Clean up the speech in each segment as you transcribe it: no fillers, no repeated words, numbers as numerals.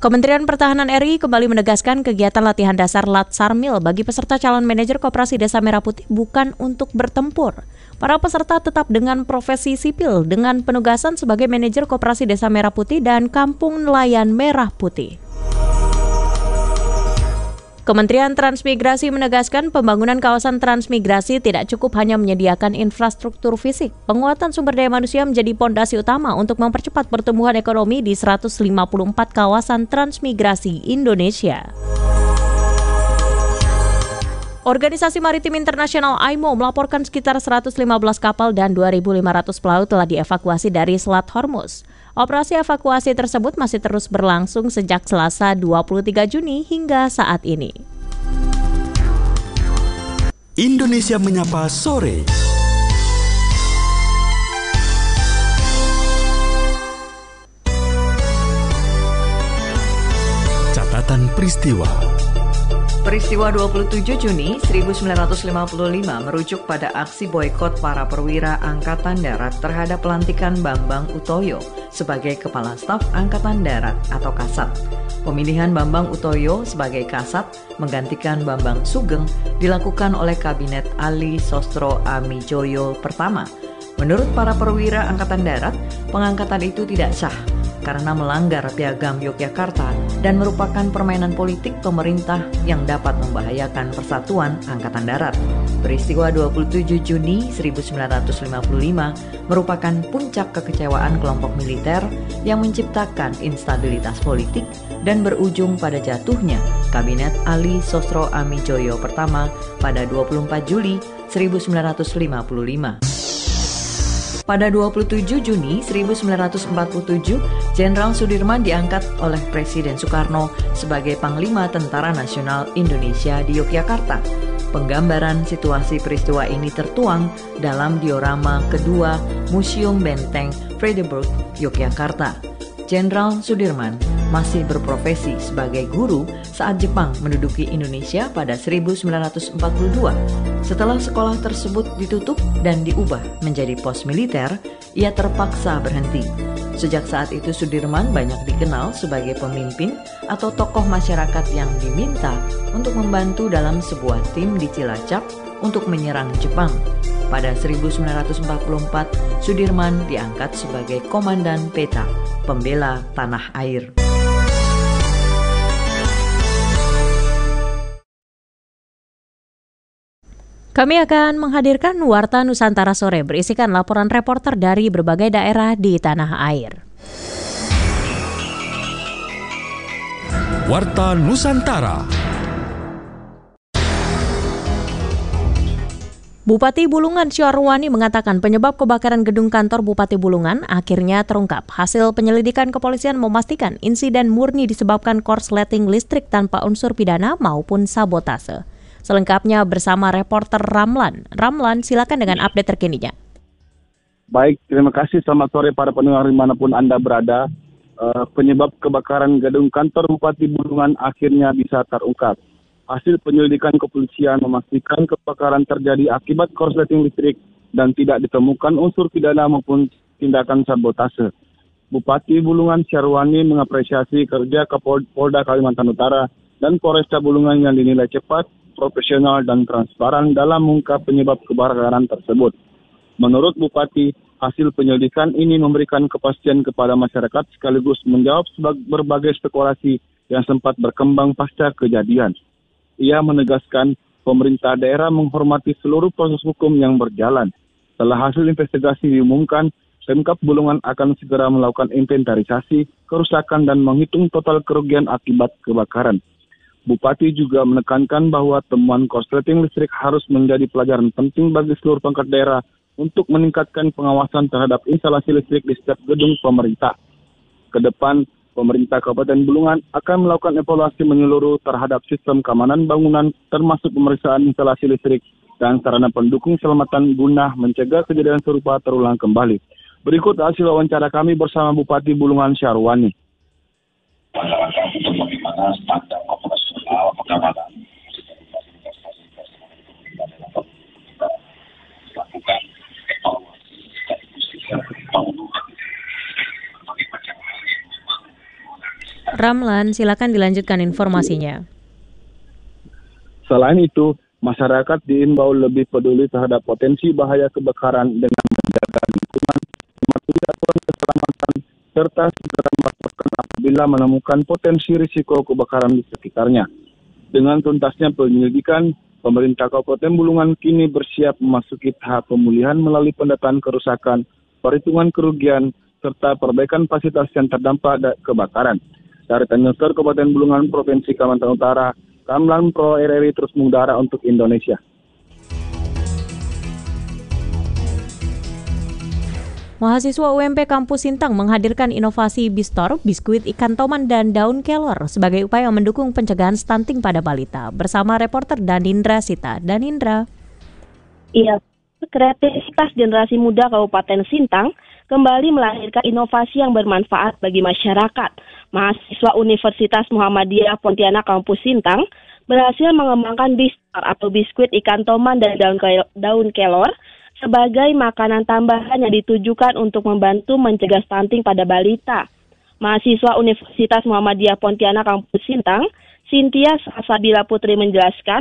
Kementerian Pertahanan RI kembali menegaskan kegiatan latihan dasar Latsarmil bagi peserta calon manajer Koperasi Desa Merah Putih bukan untuk bertempur. Para peserta tetap dengan profesi sipil dengan penugasan sebagai manajer Koperasi Desa Merah Putih dan Kampung Nelayan Merah Putih. Kementerian Transmigrasi menegaskan pembangunan kawasan transmigrasi tidak cukup hanya menyediakan infrastruktur fisik. Penguatan sumber daya manusia menjadi pondasi utama untuk mempercepat pertumbuhan ekonomi di 154 kawasan transmigrasi Indonesia. Organisasi Maritim Internasional IMO melaporkan sekitar 115 kapal dan 2.500 pelaut telah dievakuasi dari Selat Hormuz. Operasi evakuasi tersebut masih terus berlangsung sejak Selasa 23 Juni hingga saat ini. Indonesia Menyapa Sore. Catatan peristiwa. Peristiwa 27 Juni 1955 merujuk pada aksi boikot para perwira Angkatan Darat terhadap pelantikan Bambang Utoyo sebagai Kepala Staf Angkatan Darat atau Kasat. Pemilihan Bambang Utoyo sebagai Kasat menggantikan Bambang Sugeng dilakukan oleh Kabinet Ali Sostro Amijoyo pertama. Menurut para perwira Angkatan Darat, pengangkatan itu tidak sah karena melanggar Piagam Yogyakarta dan merupakan permainan politik pemerintah yang dapat membahayakan persatuan Angkatan Darat. Peristiwa 27 Juni 1955 merupakan puncak kekecewaan kelompok militer yang menciptakan instabilitas politik dan berujung pada jatuhnya Kabinet Ali Sostro Amijoyo pertama pada 24 Juli 1955. Pada 27 Juni 1947, Jenderal Sudirman diangkat oleh Presiden Soekarno sebagai Panglima Tentara Nasional Indonesia di Yogyakarta. Penggambaran situasi peristiwa ini tertuang dalam diorama kedua Museum Benteng Vredenburg, Yogyakarta. Jenderal Sudirman masih berprofesi sebagai guru saat Jepang menduduki Indonesia pada 1942. Setelah sekolah tersebut ditutup dan diubah menjadi pos militer, ia terpaksa berhenti. Sejak saat itu Sudirman banyak dikenal sebagai pemimpin atau tokoh masyarakat yang diminta untuk membantu dalam sebuah tim di Cilacap untuk menyerang Jepang. Pada 1944, Sudirman diangkat sebagai Komandan Peta, pembela tanah air. Kami akan menghadirkan Warta Nusantara Sore berisikan laporan reporter dari berbagai daerah di tanah air. Warta Nusantara. Bupati Bulungan Syarwani mengatakan penyebab kebakaran gedung kantor Bupati Bulungan akhirnya terungkap. Hasil penyelidikan kepolisian memastikan insiden murni disebabkan korsleting listrik tanpa unsur pidana maupun sabotase. Selengkapnya bersama reporter Ramlan. Ramlan, silakan dengan update terkininya. Baik, terima kasih. Selamat sore para pendengar dimanapun Anda berada. Penyebab kebakaran gedung kantor Bupati Bulungan akhirnya bisa terungkap. Hasil penyelidikan kepolisian memastikan kebakaran terjadi akibat korsleting listrik dan tidak ditemukan unsur pidana maupun tindakan sabotase. Bupati Bulungan Syarwani mengapresiasi kerja Kapolda Kalimantan Utara dan Polresta Bulungan yang dinilai cepat, profesional dan transparan dalam mengungkap penyebab kebakaran tersebut. Menurut Bupati, hasil penyelidikan ini memberikan kepastian kepada masyarakat sekaligus menjawab berbagai spekulasi yang sempat berkembang pasca kejadian. Ia menegaskan pemerintah daerah menghormati seluruh proses hukum yang berjalan. Setelah hasil investigasi diumumkan, Pemkab Bulungan akan segera melakukan inventarisasi, kerusakan dan menghitung total kerugian akibat kebakaran. Bupati juga menekankan bahwa temuan korsleting listrik harus menjadi pelajaran penting bagi seluruh pangkat daerah untuk meningkatkan pengawasan terhadap instalasi listrik di setiap gedung pemerintah. Ke depan, pemerintah Kabupaten Bulungan akan melakukan evaluasi menyeluruh terhadap sistem keamanan bangunan termasuk pemeriksaan instalasi listrik dan sarana pendukung keselamatan guna mencegah kejadian serupa terulang kembali. Berikut hasil wawancara kami bersama Bupati Bulungan Syarwani. Langkah untuk bagaimana standar operasional pengamanan lakukan evaluasi sekaligus juga pengurusan berbagai macam hal yang memang Ramlan, silakan dilanjutkan informasinya. Selain itu, masyarakat diimbau lebih peduli terhadap potensi bahaya kebakaran dengan menjaga lingkungan, mematuhi aturan keselamatan, serta segera melaporkan apabila menemukan potensi risiko kebakaran di sekitarnya. Dengan tuntasnya penyelidikan, pemerintah Kabupaten Bulungan kini bersiap memasuki tahap pemulihan melalui pendataan kerusakan, perhitungan kerugian, serta perbaikan fasilitas yang terdampak kebakaran. Dari Tanjungstor, Kabupaten Bulungan, Provinsi Kalimantan Utara, Kamlan Pro RRI terus mengudara untuk Indonesia. Mahasiswa UMP Kampus Sintang menghadirkan inovasi Bistor, biskuit ikan toman dan daun kelor sebagai upaya mendukung pencegahan stunting pada balita. Bersama reporter Danindra Sita. Danindra. Iya, kreativitas generasi muda Kabupaten Sintang kembali melahirkan inovasi yang bermanfaat bagi masyarakat. Mahasiswa Universitas Muhammadiyah Pontianak Kampus Sintang berhasil mengembangkan Bistor atau biskuit ikan toman dan daun kelor sebagai makanan tambahan yang ditujukan untuk membantu mencegah stunting pada balita. Mahasiswa Universitas Muhammadiyah Pontianak Kampus Sintang, Cynthia Salsabila Putri menjelaskan,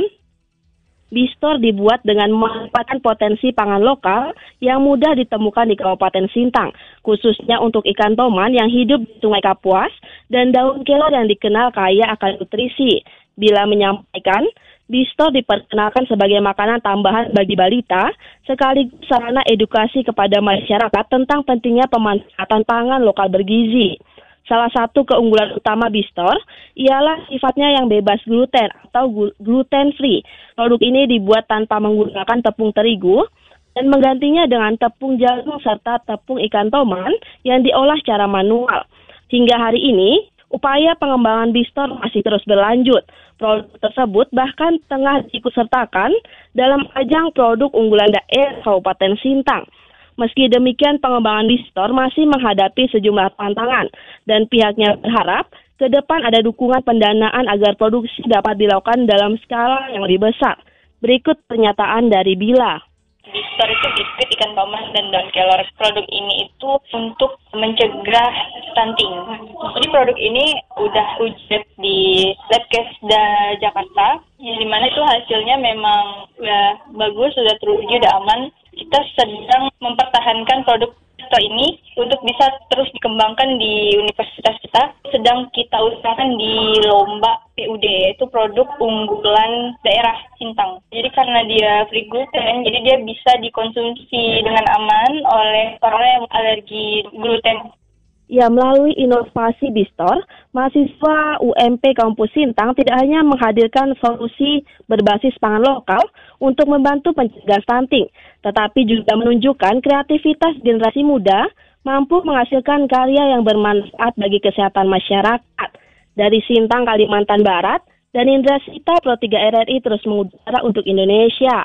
Bistor dibuat dengan memanfaatkan potensi pangan lokal yang mudah ditemukan di Kabupaten Sintang, khususnya untuk ikan toman yang hidup di Sungai Kapuas dan daun kelor yang dikenal kaya akan nutrisi. Bila menyampaikan, Bistor diperkenalkan sebagai makanan tambahan bagi balita, sekaligus sarana edukasi kepada masyarakat tentang pentingnya pemanfaatan pangan lokal bergizi. Salah satu keunggulan utama Bistor ialah sifatnya yang bebas gluten atau gluten free. Produk ini dibuat tanpa menggunakan tepung terigu dan menggantinya dengan tepung jagung serta tepung ikan toman yang diolah secara manual. Hingga hari ini, upaya pengembangan Bistor masih terus berlanjut. Produk tersebut bahkan tengah diikutsertakan dalam ajang produk unggulan daerah Kabupaten Sintang. Meski demikian, pengembangan Bistor masih menghadapi sejumlah tantangan dan pihaknya berharap ke depan ada dukungan pendanaan agar produksi dapat dilakukan dalam skala yang lebih besar. Berikut pernyataan dari Bila. Bistor itu biskuit ikan toman dan daun kelor. Produk ini itu untuk mencegah stunting. Jadi produk ini udah uji di Labkesda Jakarta, yang dimana itu hasilnya memang udah bagus, sudah teruji, udah aman. Kita sedang mempertahankan produk Bistor ini untuk bisa terus dikembangkan di universitas kita. Sedang kita usahakan di lomba PUD, yaitu produk unggulan daerah Sintang. Jadi karena dia free gluten, jadi dia bisa dikonsumsi dengan aman oleh orang yang alergi gluten. Ya, melalui inovasi Bistor, mahasiswa UMP Kampus Sintang tidak hanya menghadirkan solusi berbasis pangan lokal untuk membantu pencegah stunting, tetapi juga menunjukkan kreativitas generasi muda mampu menghasilkan karya yang bermanfaat bagi kesehatan masyarakat. Dari Sintang, Kalimantan Barat, Danindra Sita, Pro 3 RRI terus mengudara untuk Indonesia.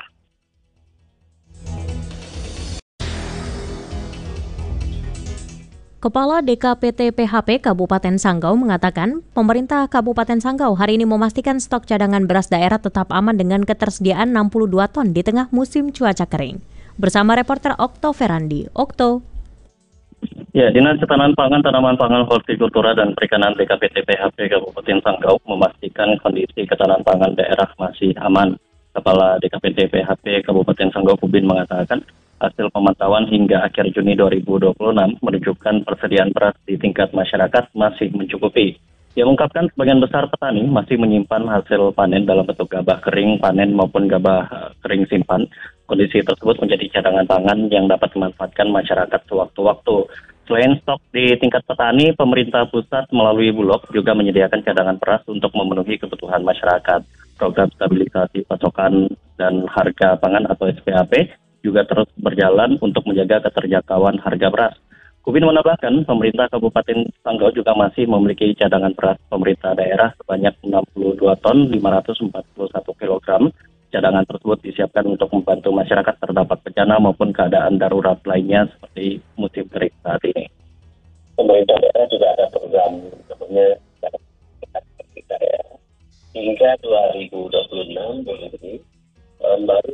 Kepala DKPT PHP Kabupaten Sanggau mengatakan, pemerintah Kabupaten Sanggau hari ini memastikan stok cadangan beras daerah tetap aman dengan ketersediaan 62 ton di tengah musim cuaca kering. Bersama reporter Okto Ferandi. Okto. Ya, Dinas Ketahanan Pangan, Tanaman Pangan, Hortikultura dan Perikanan DKPT PHP Kabupaten Sanggau memastikan kondisi ketahanan pangan daerah masih aman. Kepala DKPT PHP Kabupaten Sanggau Kubin mengatakan, hasil pemantauan hingga akhir Juni 2026 menunjukkan persediaan beras di tingkat masyarakat masih mencukupi. Dia mengungkapkan sebagian besar petani masih menyimpan hasil panen dalam bentuk gabah kering panen maupun gabah kering simpan. Kondisi tersebut menjadi cadangan pangan yang dapat dimanfaatkan masyarakat sewaktu-waktu. Selain stok di tingkat petani, pemerintah pusat melalui Bulog juga menyediakan cadangan beras untuk memenuhi kebutuhan masyarakat. Program stabilisasi pasokan dan harga pangan atau SPAP juga terus berjalan untuk menjaga keterjangkauan harga beras. Kubin menambahkan, pemerintah Kabupaten Sanggau juga masih memiliki cadangan beras pemerintah daerah sebanyak 62 ton 541 kg. Cadangan tersebut disiapkan untuk membantu masyarakat terdampak bencana maupun keadaan darurat lainnya seperti musim kering saat ini. Pemerintah daerah juga ada program namanya daerah. Hingga 2026 ini baru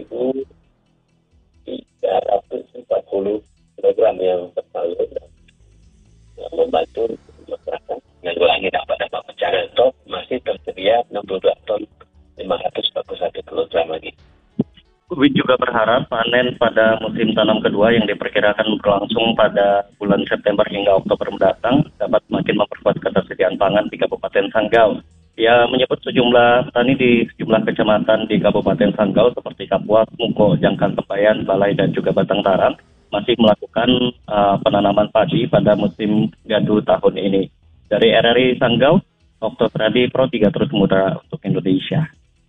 1.340 program yang tersalur dan membantu masyarakat menanggulangi dampak WIN juga berharap panen pada musim tanam kedua yang diperkirakan berlangsung pada bulan September hingga Oktober mendatang dapat makin memperkuat ketersediaan pangan di Kabupaten Sanggau. Ia menyebut sejumlah petani di sejumlah kecamatan di Kabupaten Sanggau seperti Kapuas, Muko, Jangkang Kepayan, Balai, dan juga Batang Taran masih melakukan penanaman padi pada musim gadu tahun ini. Dari RRI Sanggau, Oktober Adi, Pro 3 Terus Muda untuk Indonesia.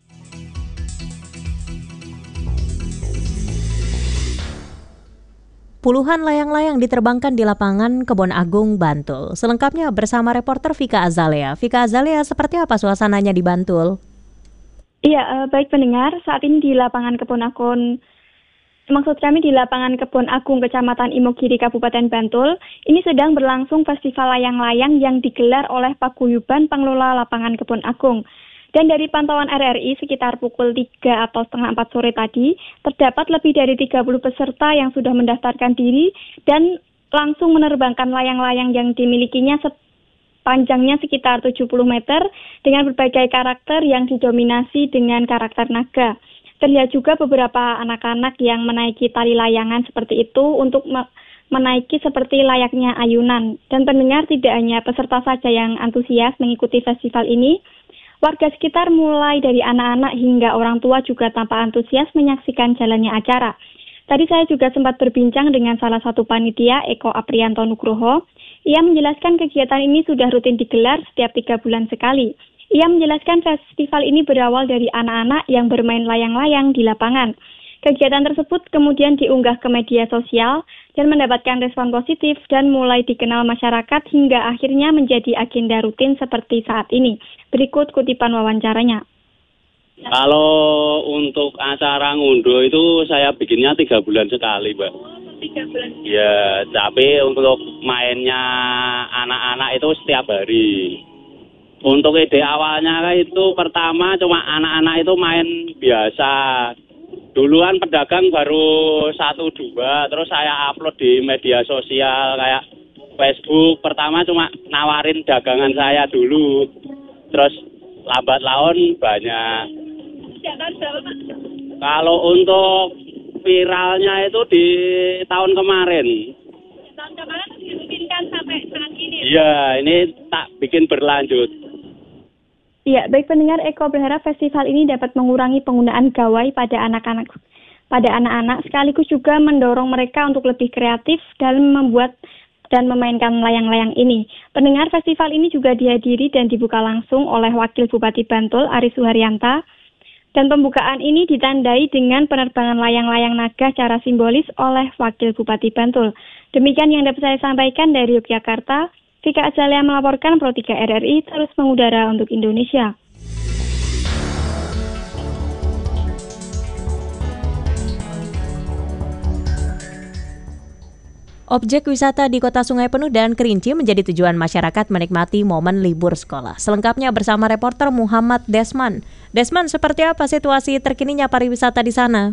Puluhan layang-layang diterbangkan di lapangan Kebon Agung, Bantul. Selengkapnya bersama reporter Vika Azalea. Vika Azalea, seperti apa suasananya di Bantul? Iya, baik pendengar, saat ini di lapangan Kebon Agung, maksud kami di lapangan Kebon Agung Kecamatan Imogiri, Kabupaten Bantul, ini sedang berlangsung festival layang-layang yang digelar oleh Paguyuban Pengelola Lapangan Kebon Agung. Dan dari pantauan RRI sekitar pukul 3 atau setengah 4 sore tadi, terdapat lebih dari 30 peserta yang sudah mendaftarkan diri dan langsung menerbangkan layang-layang yang dimilikinya panjangnya sekitar 70 meter dengan berbagai karakter yang didominasi dengan karakter naga. Terlihat juga beberapa anak-anak yang menaiki tali layangan seperti itu untuk menaiki seperti layaknya ayunan. Dan pendengar, tidak hanya peserta saja yang antusias mengikuti festival ini, warga sekitar mulai dari anak-anak hingga orang tua juga tampak antusias menyaksikan jalannya acara. Tadi saya juga sempat berbincang dengan salah satu panitia, Eko Aprianto Nugroho. Ia menjelaskan kegiatan ini sudah rutin digelar setiap 3 bulan sekali. Ia menjelaskan festival ini berawal dari anak-anak yang bermain layang-layang di lapangan. Kegiatan tersebut kemudian diunggah ke media sosial dan mendapatkan respon positif dan mulai dikenal masyarakat hingga akhirnya menjadi agenda rutin seperti saat ini. Berikut kutipan wawancaranya. Kalau untuk acara ngunduh itu saya bikinnya 3 bulan sekali, Mbak. 3 bulan? Ya, tapi untuk mainnya anak-anak itu setiap hari. Untuk ide awalnya itu pertama cuma anak-anak itu main biasa. Duluan pedagang baru 1-2, terus saya upload di media sosial kayak Facebook. Pertama cuma nawarin dagangan saya dulu, terus lambat laun banyak. Kalau untuk viralnya itu di tahun kemarin. Tahun kemarin dirutinkan sampai saat ini? Iya, ini tak bikin berlanjut. Iya, baik pendengar, Eko berharap festival ini dapat mengurangi penggunaan gawai pada anak-anak, sekaligus juga mendorong mereka untuk lebih kreatif dalam membuat dan memainkan layang-layang ini. Pendengar, festival ini juga dihadiri dan dibuka langsung oleh Wakil Bupati Bantul, Aris Suharyanta, dan pembukaan ini ditandai dengan penerbangan layang-layang naga secara simbolis oleh Wakil Bupati Bantul. Demikian yang dapat saya sampaikan dari Yogyakarta. Vika Azalea melaporkan, Pro 3 RRI terus mengudara untuk Indonesia. Objek wisata di Kota Sungai Penuh dan Kerinci menjadi tujuan masyarakat menikmati momen libur sekolah. Selengkapnya bersama reporter Muhammad Desman. Desman, seperti apa situasi terkininya pariwisata di sana?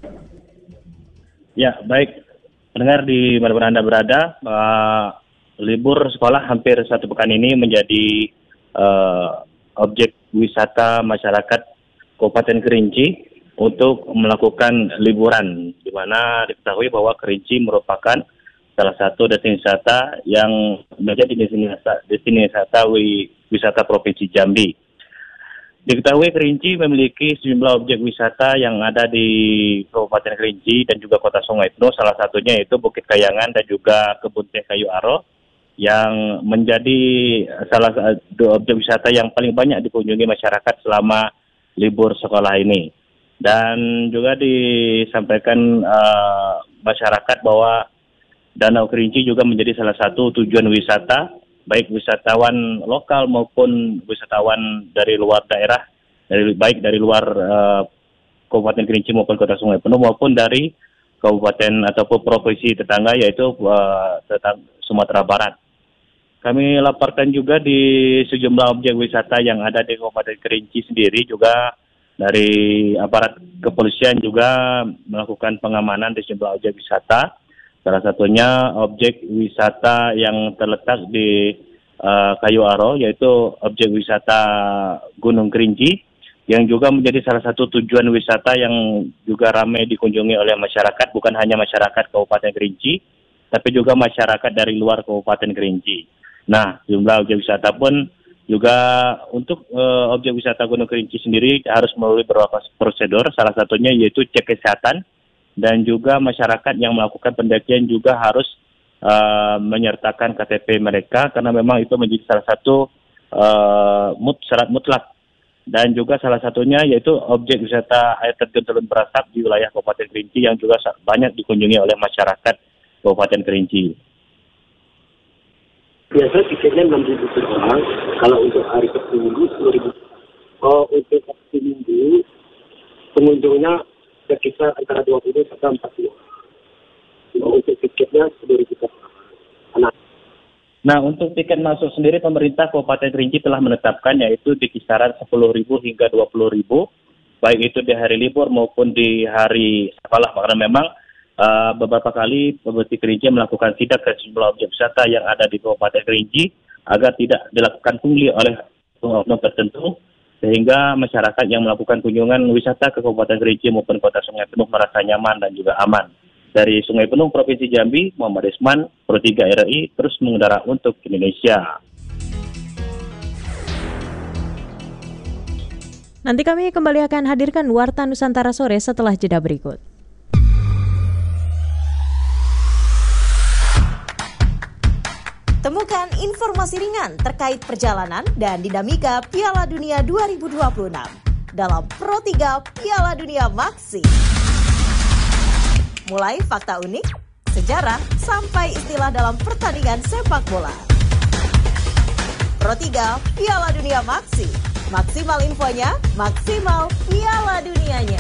Ya, baik. Pendengar di mana-mana Anda berada, libur sekolah hampir 1 pekan ini menjadi objek wisata masyarakat Kabupaten Kerinci untuk melakukan liburan, di mana diketahui bahwa Kerinci merupakan salah satu destinasi wisata yang menjadi destinasi wisata Provinsi Jambi. Diketahui Kerinci memiliki sejumlah objek wisata yang ada di Kabupaten Kerinci dan juga Kota Sungai Penuh. Salah satunya itu Bukit Kayangan dan juga Kebun Teh Kayu Aro yang menjadi salah satu objek wisata yang paling banyak dikunjungi masyarakat selama libur sekolah ini. Dan juga disampaikan masyarakat bahwa Danau Kerinci juga menjadi salah satu tujuan wisata, baik wisatawan lokal maupun wisatawan dari luar daerah, baik dari luar Kabupaten Kerinci maupun Kota Sungai Penuh maupun dari kabupaten ataupun provinsi tetangga yaitu Sumatera Barat. Kami laporkan juga di sejumlah objek wisata yang ada di Kabupaten Kerinci sendiri juga dari aparat kepolisian juga melakukan pengamanan di sejumlah objek wisata. Salah satunya objek wisata yang terletak di Kayu Aro, yaitu objek wisata Gunung Kerinci, yang juga menjadi salah satu tujuan wisata yang juga ramai dikunjungi oleh masyarakat, bukan hanya masyarakat Kabupaten Kerinci, tapi juga masyarakat dari luar Kabupaten Kerinci. Nah, jumlah objek wisata pun juga untuk objek wisata Gunung Kerinci sendiri harus melalui beberapa prosedur, salah satunya yaitu cek kesehatan, dan juga masyarakat yang melakukan pendakian juga harus menyertakan KTP mereka, karena memang itu menjadi salah satu syarat mutlak. Dan juga salah satunya yaitu objek wisata air terjun Telun Berasap di wilayah Kabupaten Kerinci yang juga banyak dikunjungi oleh masyarakat Kabupaten Kerinci. Biasa tiketnya 6.000 per orang, kalau untuk hari Sabtu Minggu 10.000. Untuk Sabtu Minggu pengunjungnya berkisar antara 20 sampai 40. Untuk tiketnya 10.000 per orang. Nah, untuk tiket masuk sendiri pemerintah Kabupaten Kerinci telah menetapkan yaitu di kisaran 10.000 hingga 20.000, baik itu di hari libur maupun di hari sekolah, karena memang beberapa kali Bupati Kerinci melakukan sidak ke sejumlah objek wisata yang ada di Kabupaten Kerinci agar tidak dilakukan pungli oleh oknum tertentu, sehingga masyarakat yang melakukan kunjungan wisata ke Kabupaten Kerinci maupun Kota Sungai Penuh merasa nyaman dan juga aman. Dari Sungai Penuh, Provinsi Jambi, Muhammad Isman, Pro 3 RRI, terus mengudara untuk Indonesia. Nanti kami kembali akan hadirkan Warta Nusantara sore setelah jeda berikut. Temukan informasi ringan terkait perjalanan dan dinamika Piala Dunia 2026 dalam Pro 3 Piala Dunia Maxi. Mulai fakta unik, sejarah, sampai istilah dalam pertandingan sepak bola. Pro 3 Piala Dunia Maxi. Maksimal infonya, maksimal Piala Dunianya.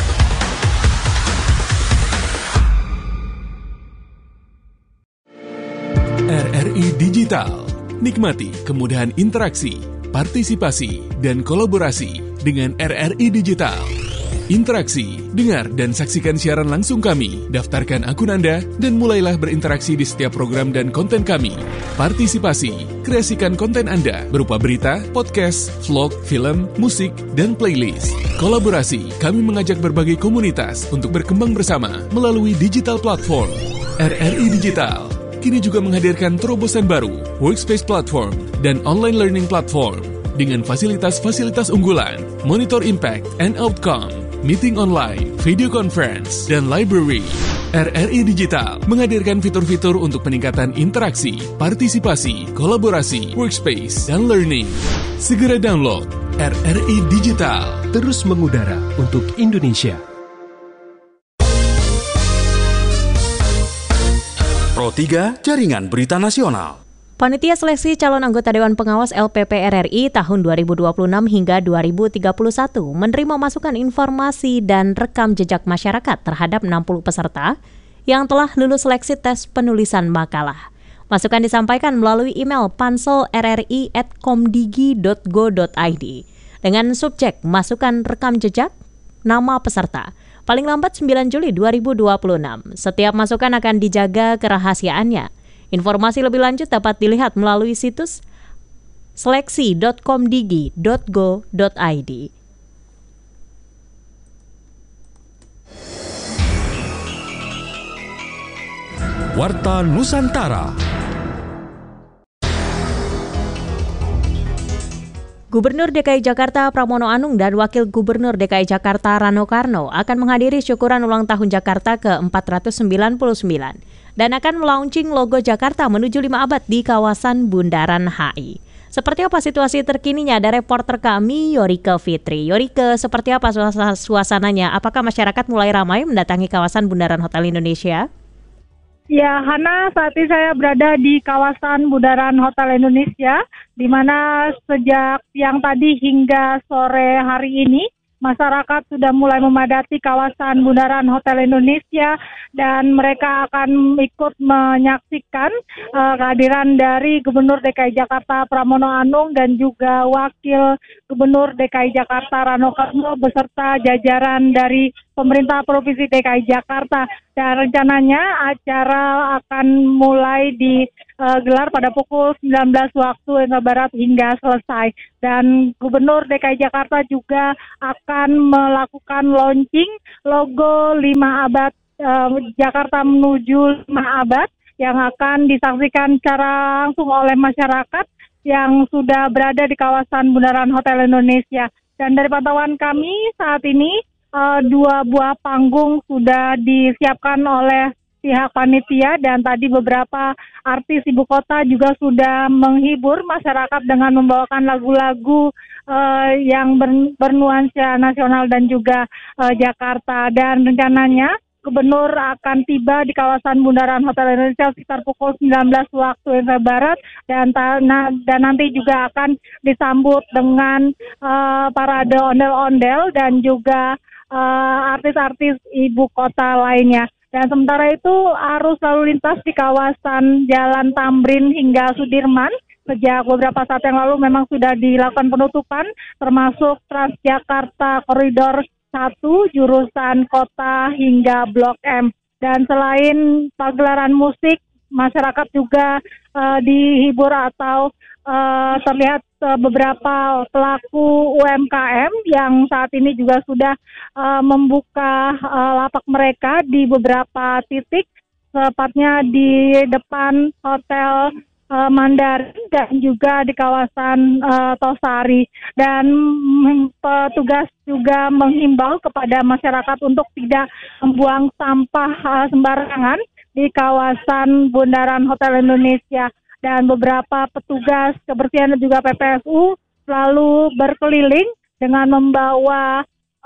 RRI Digital. Nikmati kemudahan interaksi, partisipasi, dan kolaborasi dengan RRI Digital. Interaksi, dengar dan saksikan siaran langsung kami, daftarkan akun Anda, dan mulailah berinteraksi di setiap program dan konten kami. Partisipasi, kreasikan konten Anda berupa berita, podcast, vlog, film, musik, dan playlist. Kolaborasi, kami mengajak berbagai komunitas untuk berkembang bersama melalui digital platform. RRI Digital kini juga menghadirkan terobosan baru, workspace platform, dan online learning platform dengan fasilitas-fasilitas unggulan, monitor impact and outcome, meeting online, video conference, dan library. RRI Digital menghadirkan fitur-fitur untuk peningkatan interaksi, partisipasi, kolaborasi, workspace, dan learning. Segera download RRI Digital. Terus mengudara untuk Indonesia. Pro 3 Jaringan Berita Nasional. Panitia Seleksi Calon Anggota Dewan Pengawas LPP RRI tahun 2026 hingga 2031 menerima masukan informasi dan rekam jejak masyarakat terhadap 60 peserta yang telah lulus seleksi tes penulisan makalah. Masukan disampaikan melalui email panselrri@komdigi.go.id dengan subjek masukan rekam jejak, nama peserta. Paling lambat 9 Juli 2026. Setiap masukan akan dijaga kerahasiaannya. Informasi lebih lanjut dapat dilihat melalui situs seleksi.komdigi.go.id. Warta Nusantara. Gubernur DKI Jakarta Pramono Anung dan Wakil Gubernur DKI Jakarta Rano Karno akan menghadiri syukuran ulang tahun Jakarta ke-499 dan akan melaunching logo Jakarta menuju 5 abad di kawasan Bundaran HI. Seperti apa situasi terkininya? Ada reporter kami Yorike Fitri. Yorike, seperti apa suasananya? Apakah masyarakat mulai ramai mendatangi kawasan Bundaran Hotel Indonesia? Ya, Hana, saat ini saya berada di kawasan Bundaran Hotel Indonesia, di mana sejak siang tadi hingga sore hari ini, masyarakat sudah mulai memadati kawasan Bundaran Hotel Indonesia dan mereka akan ikut menyaksikan kehadiran dari Gubernur DKI Jakarta Pramono Anung dan juga Wakil Gubernur DKI Jakarta Rano Karno beserta jajaran dari pemerintah Provinsi DKI Jakarta. Dan rencananya acara akan mulai digelar pada pukul 19 waktu Indonesia Barat hingga selesai. Dan Gubernur DKI Jakarta juga akan melakukan launching logo 5 abad Jakarta menuju 5 abad yang akan disaksikan secara langsung oleh masyarakat yang sudah berada di kawasan Bundaran Hotel Indonesia. Dan dari pantauan kami saat ini 2 buah panggung sudah disiapkan oleh pihak panitia dan tadi beberapa artis ibu kota juga sudah menghibur masyarakat dengan membawakan lagu-lagu yang bernuansa nasional dan juga Jakarta. Dan rencananya Gubernur akan tiba di kawasan Bundaran Hotel Indonesia sekitar pukul 19 waktu Indonesia Barat dan nanti juga akan disambut dengan parade ondel-ondel dan juga artis-artis ibu kota lainnya. Dan sementara itu arus lalu lintas di kawasan Jalan Tamrin hingga Sudirman sejak beberapa saat yang lalu memang sudah dilakukan penutupan, termasuk Transjakarta Koridor 1 jurusan kota hingga Blok M. Dan selain pagelaran musik, masyarakat juga dihibur atau terlihat beberapa pelaku UMKM yang saat ini juga sudah membuka lapak mereka di beberapa titik, tepatnya di depan Hotel Mandarin dan juga di kawasan Tosari. Dan petugas juga menghimbau kepada masyarakat untuk tidak membuang sampah sembarangan di kawasan Bundaran Hotel Indonesia. Dan beberapa petugas kebersihan dan juga PPSU selalu berkeliling dengan membawa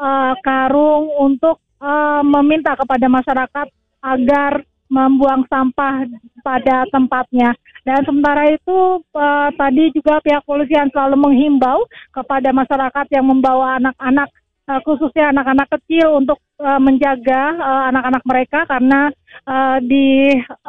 karung untuk meminta kepada masyarakat agar membuang sampah pada tempatnya. Dan sementara itu tadi juga pihak polisian selalu menghimbau kepada masyarakat yang membawa anak-anak, khususnya anak-anak kecil untuk menjaga anak-anak mereka karena di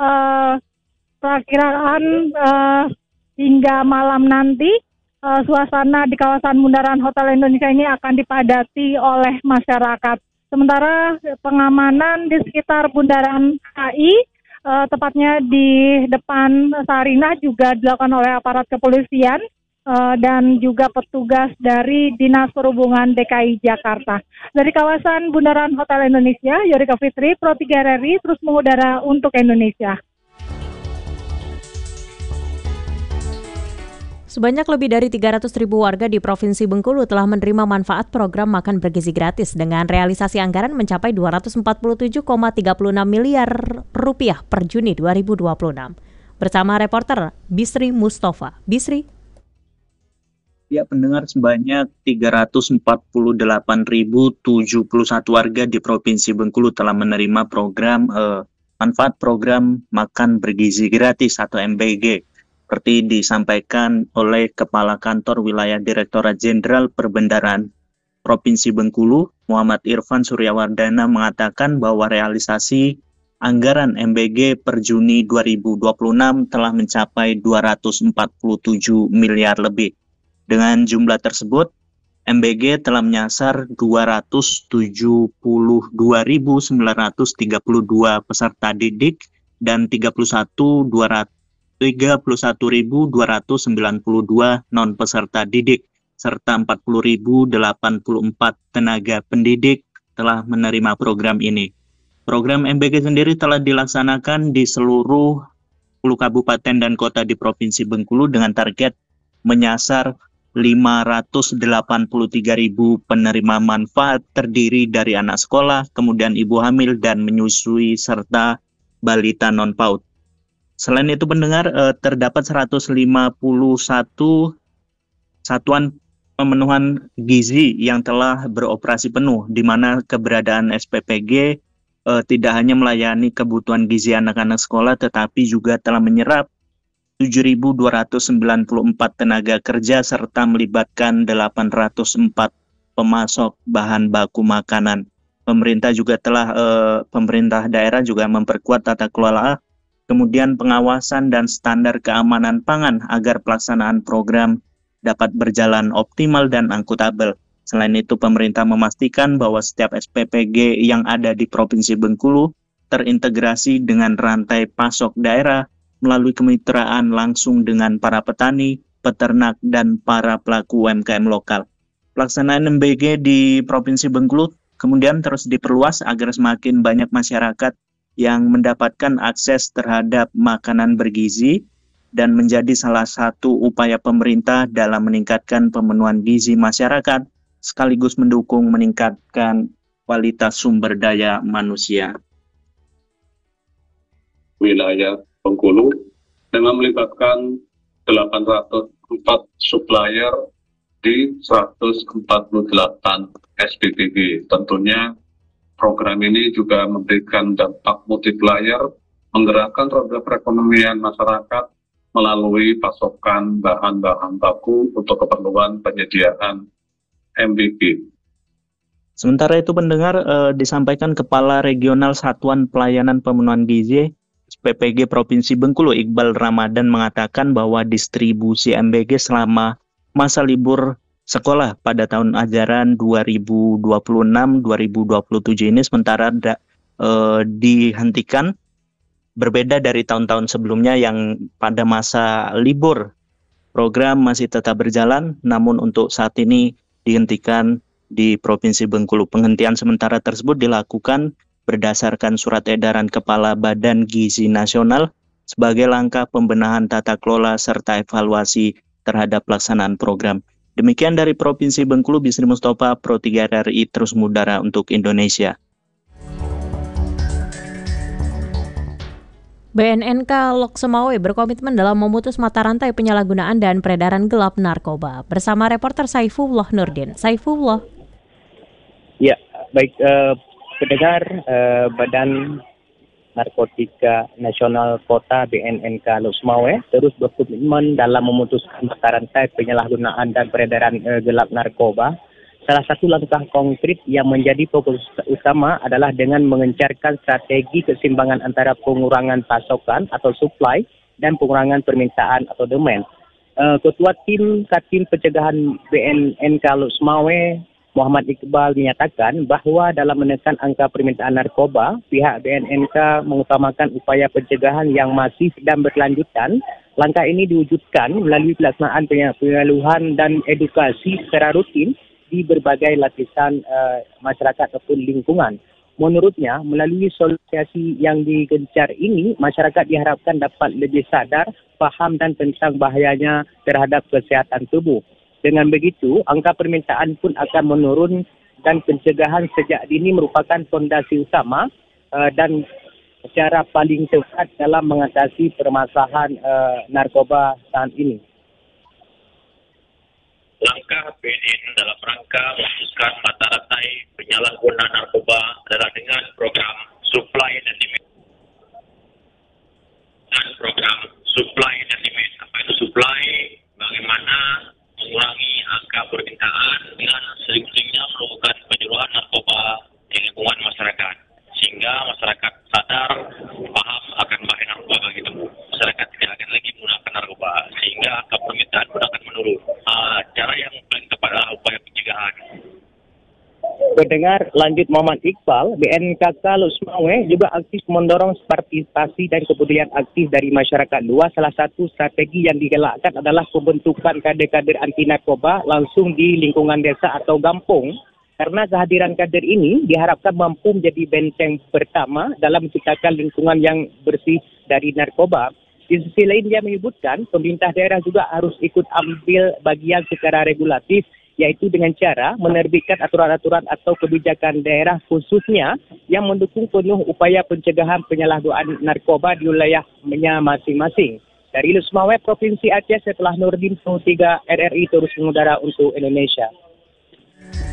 perkiraan hingga malam nanti suasana di kawasan Bundaran Hotel Indonesia ini akan dipadati oleh masyarakat. Sementara pengamanan di sekitar Bundaran HI, tepatnya di depan Sarinah juga dilakukan oleh aparat kepolisian dan juga petugas dari Dinas Perhubungan DKI Jakarta. Dari kawasan Bundaran Hotel Indonesia, Yorika Fitri, Pro 3 RRI terus mengudara untuk Indonesia. Sebanyak lebih dari 300.000 warga di Provinsi Bengkulu telah menerima manfaat program makan bergizi gratis dengan realisasi anggaran mencapai 247,36 miliar rupiah per Juni 2026. Bersama reporter Bisri Mustafa. Bisri. Ya, pendengar, sebanyak 348.071 warga di Provinsi Bengkulu telah menerima program manfaat program makan bergizi gratis atau MBG. Seperti disampaikan oleh Kepala Kantor Wilayah Direktorat Jenderal Perbendaharaan Provinsi Bengkulu, Muhammad Irfan Suryawardana, mengatakan bahwa realisasi anggaran MBG per Juni 2026 telah mencapai 247 miliar lebih. Dengan jumlah tersebut, MBG telah menyasar 272.932 peserta didik dan 31.292 non-peserta didik, serta 40.084 tenaga pendidik telah menerima program ini. Program MBG sendiri telah dilaksanakan di seluruh 10 kabupaten dan kota di Provinsi Bengkulu dengan target menyasar 583.000 penerima manfaat terdiri dari anak sekolah, kemudian ibu hamil dan menyusui, serta balita non-PAUD. Selain itu, pendengar, terdapat 151 satuan pemenuhan gizi yang telah beroperasi penuh, di mana keberadaan SPPG tidak hanya melayani kebutuhan gizi anak-anak sekolah, tetapi juga telah menyerap 7.294 tenaga kerja serta melibatkan 804 pemasok bahan baku makanan. Pemerintah daerah juga memperkuat tata kelola, kemudian pengawasan dan standar keamanan pangan agar pelaksanaan program dapat berjalan optimal dan akuntabel. Selain itu, pemerintah memastikan bahwa setiap SPPG yang ada di Provinsi Bengkulu terintegrasi dengan rantai pasok daerah melalui kemitraan langsung dengan para petani, peternak, dan para pelaku UMKM lokal. Pelaksanaan MBG di Provinsi Bengkulu kemudian terus diperluas agar semakin banyak masyarakat yang mendapatkan akses terhadap makanan bergizi dan menjadi salah satu upaya pemerintah dalam meningkatkan pemenuhan gizi masyarakat sekaligus mendukung meningkatkan kualitas sumber daya manusia. Wilayah Bengkulu dengan melibatkan 804 supplier di 148 SPPG. Tentunya program ini juga memberikan dampak multiplier, menggerakkan roda perekonomian masyarakat melalui pasokan bahan-bahan baku untuk keperluan penyediaan MBG. Sementara itu pendengar, disampaikan Kepala Regional Satuan Pelayanan Pemenuhan Gizi SPPG Provinsi Bengkulu Iqbal Ramadan mengatakan bahwa distribusi MBG selama masa libur sekolah pada tahun ajaran 2026-2027 ini sementara dihentikan, berbeda dari tahun-tahun sebelumnya yang pada masa libur program masih tetap berjalan, namun untuk saat ini dihentikan di Provinsi Bengkulu. Penghentian sementara tersebut dilakukan berdasarkan surat edaran Kepala Badan Gizi Nasional sebagai langkah pembenahan tata kelola serta evaluasi terhadap pelaksanaan program. Demikian dari Provinsi Bengkulu, Bisri Mustafa, Pro 3 RRI terus mengudara untuk Indonesia. BNNK Lok Semawe berkomitmen dalam memutus mata rantai penyalahgunaan dan peredaran gelap narkoba. Bersama reporter Saifullah Nurdin. Saifullah. Ya, baik pendengar, Badan Narkotika Nasional Kota BNNK Lok Semawe terus berkomitmen dalam memutuskan mata rantai penyalahgunaan dan peredaran gelap narkoba. Salah satu langkah konkret yang menjadi fokus utama adalah dengan mengencarkan strategi keseimbangan antara pengurangan pasokan atau supply dan pengurangan permintaan atau demand. Ketua Tim Katim Pencegahan BNNK Lok Semawe Muhammad Iqbal menyatakan bahwa dalam menekan angka permintaan narkoba, pihak BNNK mengutamakan upaya pencegahan yang masif dan berkelanjutan. Langkah ini diwujudkan melalui pelaksanaan penyaluhan dan edukasi secara rutin di berbagai lapisan masyarakat ataupun lingkungan. Menurutnya, melalui sosialisasi yang digencar ini, masyarakat diharapkan dapat lebih sadar, paham dan tentang bahayanya terhadap kesehatan tubuh. Dengan begitu, angka permintaan pun akan menurun dan pencegahan sejak dini merupakan fondasi utama dan cara paling tepat dalam mengatasi permasalahan narkoba saat ini. Langkah BNN dalam rangka memutuskan mata rantai penyalahgunaan narkoba adalah dengan program supply and demand. Dan program supply and demand. Apa itu supply? Bagaimana mengurangi angka permintaan dengan sering-seringnya melakukan penyuluhan narkoba di lingkungan masyarakat. Sehingga masyarakat sadar, paham akan bahaya narkoba gitu. Masyarakat tidak akan lagi menggunakan narkoba. Sehingga angka permintaan pun akan menurun. Cara yang paling tepat adalah upaya pencegahan. Pendengar, lanjut Muhammad Iqbal, BNKK Lok Semawe juga aktif mendorong partisipasi dan kepedulian aktif dari masyarakat luas. Salah satu strategi yang digalakkan adalah pembentukan kader-kader anti narkoba langsung di lingkungan desa atau kampung. Karena kehadiran kader ini diharapkan mampu menjadi benteng pertama dalam menciptakan lingkungan yang bersih dari narkoba. Di sisi lain dia menyebutkan pemerintah daerah juga harus ikut ambil bagian secara regulatif, yaitu dengan cara menerbitkan aturan-aturan atau kebijakan daerah khususnya yang mendukung penuh upaya pencegahan penyalahgunaan narkoba di wilayahnya masing-masing. Dari Lok Semawe, Provinsi Aceh, setelah Nurdin Pro 3 RRI terus mengudara untuk Indonesia.